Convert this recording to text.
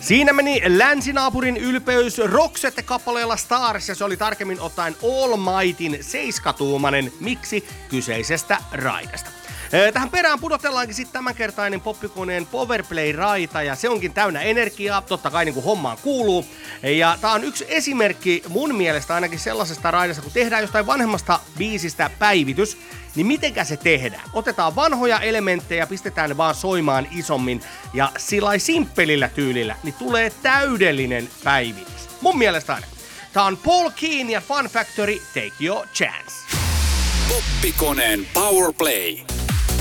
Siinä meni länsinaapurin ylpeys Roxette-kappaleella Stars, ja se oli tarkemmin ottaen All Mightyn 7-tuumainen miksi kyseisestä raidasta. Tähän perään pudotellaankin sitten tämänkertainen poppikoneen Powerplay-raita, ja se onkin täynnä energiaa, totta kai niin kuin hommaan kuuluu. Ja tää on yksi esimerkki mun mielestä ainakin sellaisesta raidasta, kun tehdään jostain vanhemmasta biisistä päivitys, niin mitenkä se tehdään? Otetaan vanhoja elementtejä, pistetään ne vaan soimaan isommin, ja sillai simppelillä tyylillä, niin tulee täydellinen päivitys. Mun mielestä aina. Tää on Paul Keen ja Fun Factory, Take Your Chance. Poppikoneen Powerplay.